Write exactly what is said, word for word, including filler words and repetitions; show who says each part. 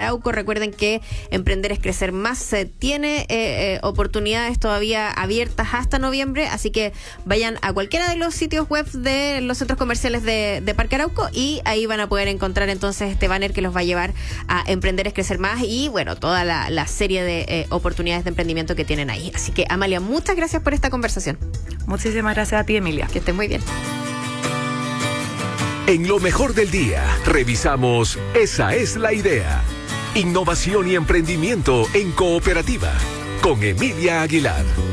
Speaker 1: Arauco. Recuerden que Emprender es Crecer Más eh, tiene eh, eh, oportunidades todavía abiertas hasta noviembre, así que vayan a cualquiera de los sitios web de los centros comerciales de, de Parque Arauco y ahí van a poder encontrar entonces este banner que los va a llevar a Emprender es Crecer Más y bueno, toda la, la serie de eh, oportunidades de emprendimiento que tienen ahí. Así que Amalia, muchas gracias por esta conversación.
Speaker 2: Muchísimas gracias a ti, Emilia.
Speaker 1: Que estés muy bien.
Speaker 3: En lo mejor del día, revisamos Esa es la idea. Innovación y emprendimiento en cooperativa. Con Emilia Aguilar.